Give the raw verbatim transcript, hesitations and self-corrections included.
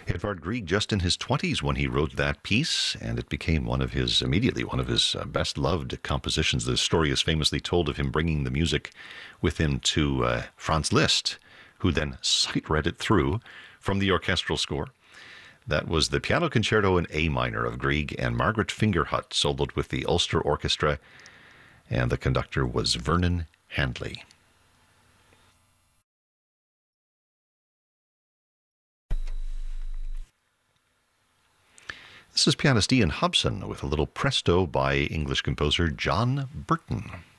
Edvard Grieg, just in his twenties when he wrote that piece, and it became one of his, immediately, one of his uh, best loved compositions. The story is famously told of him bringing the music with him to uh, Franz Liszt, who then sight read it through from the orchestral score. That was the Piano Concerto in A minor of Grieg, and Margaret Fingerhut soloed with the Ulster Orchestra, and the conductor was Vernon Handley. This is pianist Ian Hobson with a little presto by English composer John Burton.